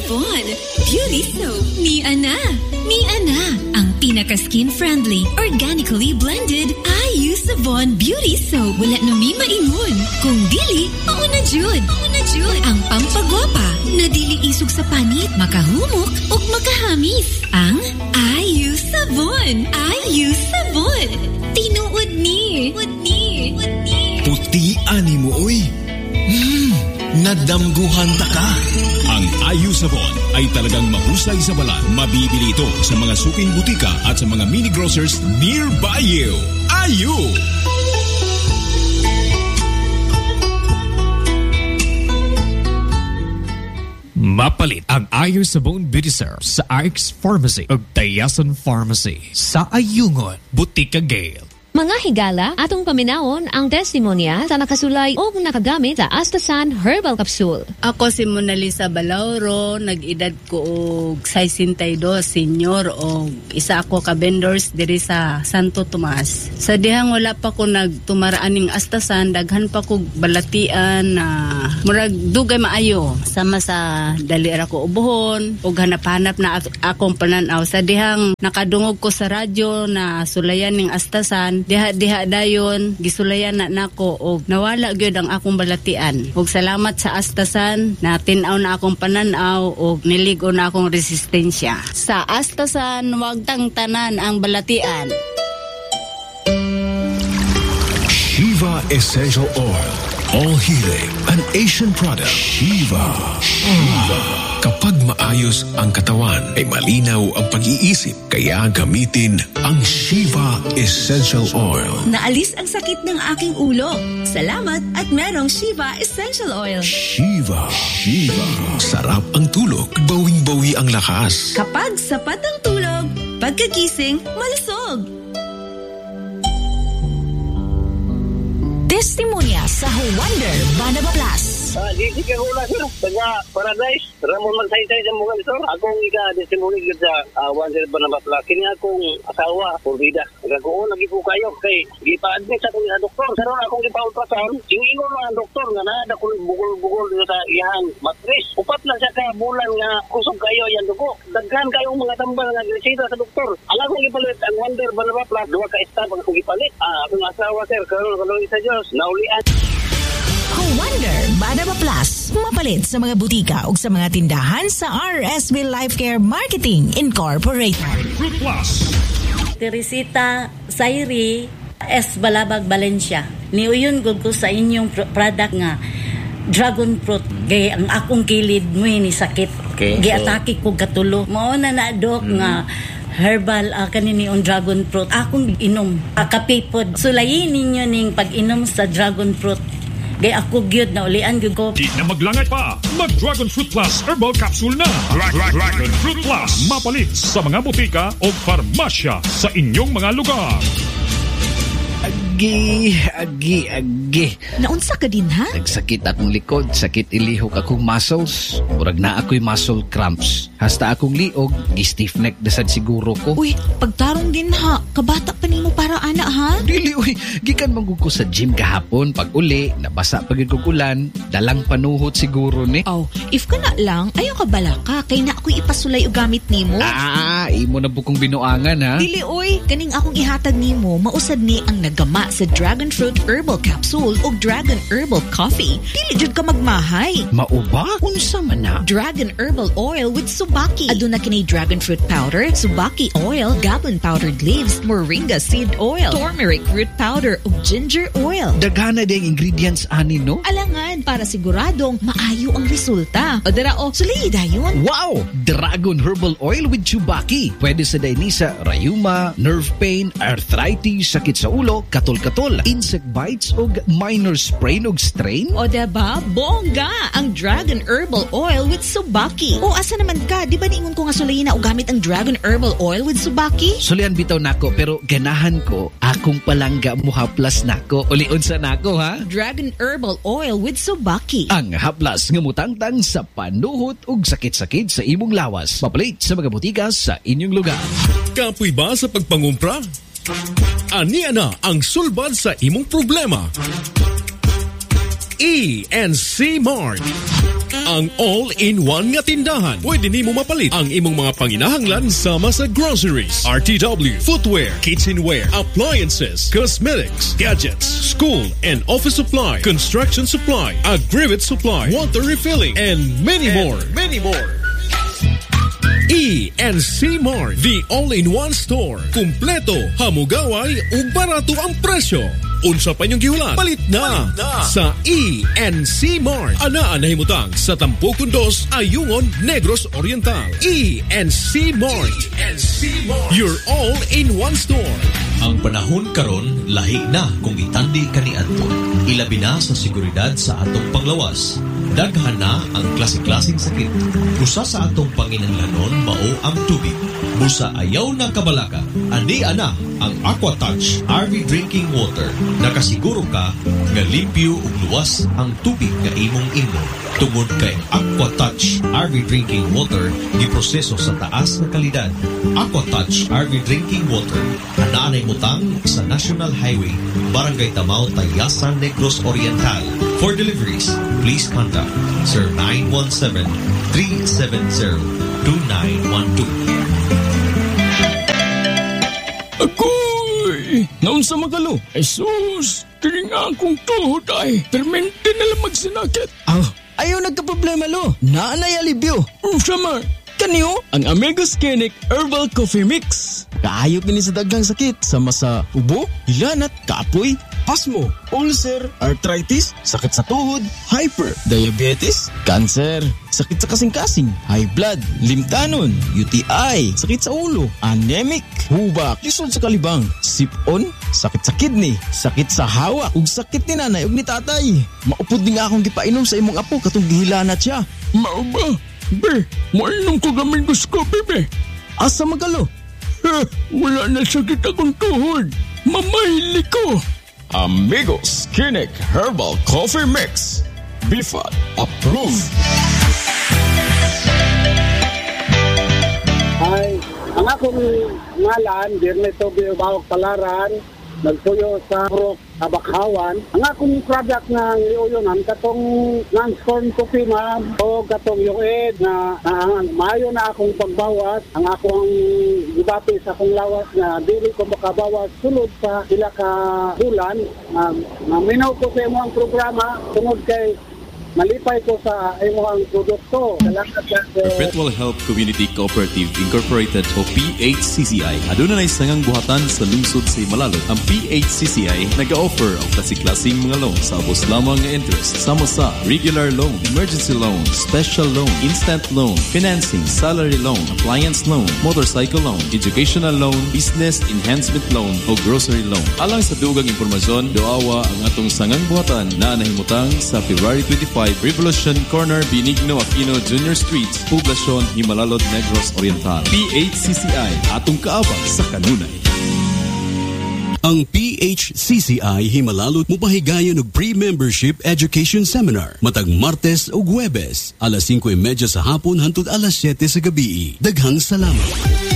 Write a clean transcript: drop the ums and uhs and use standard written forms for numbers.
Sabon Beauty Soap ni Ana. Ni Ana, ang pinaka-skin-friendly, organically blended Ayu Sabon Beauty Soap. Wala na may maingon. Kung dili, mauna jud. Ang pampagwapa na dili isog sa panit, makahumok o makahamis. Ang Ayu Sabon. Ayu Sabon. Tinuod ni. Puti ani mo, oy. Nadamguhan ta ka. Ang Ayu Sabon ay talagang mahusay sa balat. Mabibili ito sa mga suking butika at sa mga mini grocers nearby you. Ayu! Mapalit ang Ayu Sabon Beauty Soap sa RX Pharmacy o Tayasan Pharmacy sa Ayungon, Butika Gale. Mga higala, atong paminawon ang testimonya sa nakasulay o nakagamit sa Astasan Herbal Capsule. Ako si Mona Lisa Balauro, nag-edad ko og 62 senior o isa ako ka vendors diri sa Santo Tomas. Sa dihang wala pa ko nagtumaraaning Astasan, daghan pa ko balatian na murag dugay maayo sama sa dali ra ko ubuhon ug hanap-hanap na akong pananaw. Sa dihang nakadungog ko sa radyo na sulayan ning Astasan, diha dayon gisulayan na nako og nawala gyud ang akong balatian. Ug salamat sa Astasan na tin-aw na akong pananaw og niligo na akong resistensya. Sa Astasan wag tang tanan ang balatian. Shiva Essential Oil. All healing, an Asian product. Shiva. Kapag maayos ang katawan, ay malinaw ang pag-iisip. Kaya gamitin ang Shiva Essential Oil. Naalis ang sakit ng aking ulo. Salamat at merong Shiva Essential Oil. Shiva. Sarap ang tulog, bawing-bawi ang lakas. Kapag sapat ang tulog, pagkagising, malusog. Testimonya sa Wonder Banaba Plus. Di ka hula sir, taga Paradise, Ramon Magsaysay sa mga sir. Akong ika-testimony sa Wonder Banaba Plus. Kini akong asawa, Pulvida. Nagkakuon, lagi po kayo. Kay, gipa-admit sa akong doktor. Karoon akong gipa-ultrasound. Singingon mga doktor nga na kung bugol-bugol dito sa iyang matris. Upat lang siya ka bulan nga kusog kayo yan dugo. Daghan kayong mga tambal nga gresita sa doktor. Alam kong ipalit ang Wonder Banaba Plus. Duwa ka staff ang akong ipalit. Akong asawa sir, karoon sa Diyos. Naulian. Wonder Banaba Plus. Mapalit sa mga butika o sa mga tindahan sa RSB Life Care Marketing Incorporated. Fruit Plus. Teresita Sairi S. Balabag, Valencia. Niuyon gud ko sa inyong product nga dragon fruit. Gaya ang akong kilid mo ni sakit. Okay, giatake ko katulo. Mao na dok nga herbal kanini on dragon fruit. Akong inom. Kapipod. Sulayin ninyo ning pag-inom sa dragon fruit. Gaya ako gyud na ulian gyud ko. Di na maglangay pa. Mag-Dragon Fruit Plus Herbal Capsule na. Dragon Fruit Plus. Mapalit sa mga butika o farmasya sa inyong mga lugar. Agi. Naunsa ka din ha? Nagsakit akong likod, sakit ilihok akong muscles. Murag na ako'y muscle cramps. Hasta akong liog, gi-stiff neck dasad siguro ko. Uy, pagtarong din ha. Kabata pa nimo para ana ha? Dili, uy. Gikan manggug ko sa gym kahapon. Pag uli, nabasa pagid kog ulan. Dalang panuhot siguro ni. Oh, if ka na lang, ayaw ka bala ka. Kay na ako'y ipasulay o gamit nimo. Imo na bukong binuangan ha. Dili, uy. Kaning akong ihatag nimo, mausad ni ang nagama sa Dragon Fruit Herbal Capsule o Dragon Herbal Coffee. Dili jud ka magmahay. Mauba? Unsa man na? Dragon Herbal Oil with Subaki. Aduna kini Dragon Fruit Powder, Subaki Oil, Goblin Powdered Leaves, Moringa Seed Oil, Turmeric Root Powder ug Ginger Oil. Daghana ding ingredients ani no? Alangan para siguradong maayo ang resulta. O dara sulay dayon. Wow! Dragon Herbal Oil with Subaki. Pwede sa dainisa, rayuma, nerve pain, arthritis, sakit sa ulo, katol-katol, insect bites o minor sprain o strain. O diba? Bongga! Ang Dragon Herbal Oil with Subaki. O asa naman ka? Di ba niingon ko nga sulayin na o gamit ang Dragon Herbal Oil with Subaki? Sulian bitaw nako pero ganahan ko akong palangga mo haplas nako. Ulion sa nako ha? Dragon Herbal Oil with Subaki. Ang haplas nga mutangtang sa panuhot ug sakit-sakit sa imong lawas. Mapalit sa mga butika sa inyong lugar. Kapoy ba sa pagpangumpra? Ania na ang sulbad sa imong problema. E&C Mart. Ang all-in-one nga tindahan. Pwede nimo mapalit ang imong mga panginahanglan sama sa groceries, RTW, footwear, kitchenware, appliances, cosmetics, gadgets, school and office supply, construction supply, aggregate supply, water refilling, and many more. E&C Mart, the all-in-one store. Kumpleto, hamugaway, ug barato ang presyo. Unsa pa inyong gihulan? Palit na sa E&C Mart. Anaan na himutang sa Tampukon 2, Ayungon, Negros Oriental. E&C Mart. Your all-in-one store. Ang panahon karon lahi na kung itandi kaniadto. Ilabi na sa seguridad sa atong panglawas. Daghan na ang klase-klaseng sakit. Usa sa atong panginahanglanon mao ang tubig. Busa ayaw na kabalaka. Ani ana ang AquaTouch RV Drinking Water. Nakasiguro ka nga limpyo ug luwas ang tubig nga imong inom. Tungod kay AquaTouch RV Drinking Water giproseso sa taas na kalidad. AquaTouch RV Drinking Water anaanay mutang sa National Highway, Barangay Tamao, Tayasan, Negros Oriental. For deliveries, please contact Sir 917-370-2912. Akoy! Naunsa magalo? Jesus! Kini nga akong tuhod ay. Permente na lang magsinakit. Ayaw nagka-problema lo. Naanay alibyo. Unsa man? Kaniyo? Ang Amigos Clinic Herbal Coffee Mix. Kaayo kini sa daghang sakit sama sa ubo, hilanat, kapoy, asmo, ulcer, arthritis, sakit sa tuhod, hyper, diabetes, cancer, sakit sa kasing-kasing, high blood, limtanon, UTI, sakit sa ulo, anemic, hubak, lisod sa kalibang, sipon, sakit sa kidney, sakit sa hawak, ug sakit ni nanay ug ni tatay. Maupod din nga akong gipainom sa imong apo katong gihilanat siya. Mao ba? Be, mainom ko gamay gusto, bebe. Asa magalo? Wala na sakit akong tuhod. Mamahili ko. Amigos Clinic Herbal Coffee Mix. BIFAD approved. Ay, ang akong ngalan, Dirneto Bilbao Palaran, nagsuyo sa Purok Abakhawan. Ang akong product na iuyonan, katong non-scorn coffee ma'am, o katong yued na maayo na akong pagbawas. Ang akong gibati sa akong lawas na dili ko makabawas sulod sa sila ka bulan. Minaw ko sa imo ang programa tungod kay malipay ko sa imong produkto. Salamat sa Perpetual Help Community Cooperative Incorporated o PHCCI. Aduna na sangang buhatan sa lungsod sa Himalalot. Ang PHCCI nag-offer ang klase-klaseng mga loan sa abos lamang nga interest. Sama sa regular loan, emergency loan, special loan, instant loan, financing, salary loan, appliance loan, motorcycle loan, educational loan, business enhancement loan o grocery loan. Alang sa dugang impormasyon, doawa ang atong sangang buhatan na nahimutang sa February 25, Revolution Corner, Benigno Aquino Jr. Street, Poblacion, Himalalod, Negros Oriental. PHCCI, atong kaabang sa kanunay. Ang PHCCI Himalalot mupahigayon og pre-membership education seminar matag Martes ug Huwebes, alas 5:30 sa hapon hangtod alas 7 sa gabi. Daghang salamat.